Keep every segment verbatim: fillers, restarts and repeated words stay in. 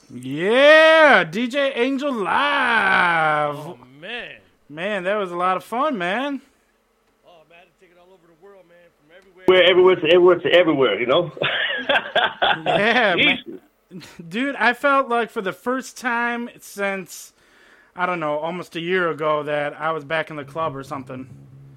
Yeah, D J Angel live. Oh, man. Man, that was a lot of fun, man. Oh, man, I had to take it all over the world, man, from everywhere. We're everywhere to everywhere to everywhere, you know? Yeah, man. Jesus. Dude, I felt like for the first time since, I don't know, almost a year ago that I was back in the club or something.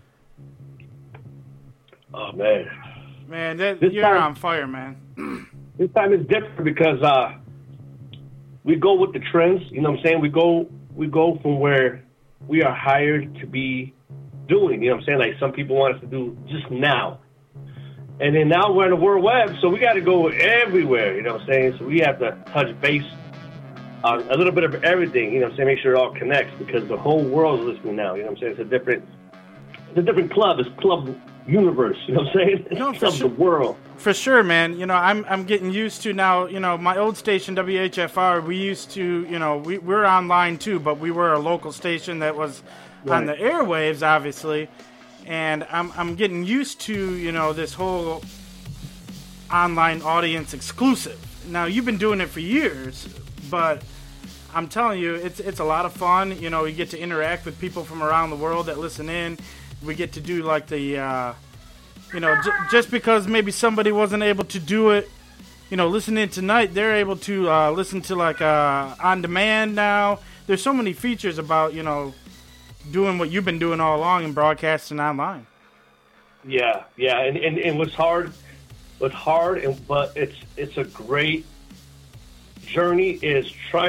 Oh, man. Man, that, This you're time- on fire, man. This time is different because uh, we go with the trends. You know what I'm saying? We go we go from where we are hired to be doing. You know what I'm saying? Like some people want us to do just now. And then now we're in the World Web, so we got to go everywhere. You know what I'm saying? So we have to touch base on a little bit of everything. You know what I'm saying? Make sure it all connects because the whole world is listening now. You know what I'm saying? It's a different, it's a different club. It's Club Universe. You know what I'm saying? No, It's for Club sure. the world. For sure, man. You know, I'm I'm getting used to now, you know, my old station, W H F R, we used to, you know, we, we're online too, but we were a local station that was on the Right. airwaves, obviously. And I'm I'm getting used to, you know, this whole online audience exclusive. Now, you've been doing it for years, but I'm telling you, it's it's a lot of fun. You know, you get to interact with people from around the world that listen in. We get to do like the, uh, you know, j- just because maybe somebody wasn't able to do it, you know, listening tonight, they're able to uh, listen to like uh, on demand now. There's so many features about, you know, doing what you've been doing all along and broadcasting online. Yeah, yeah, and, and, and what's hard, what's hard, and but it's it's a great journey is trying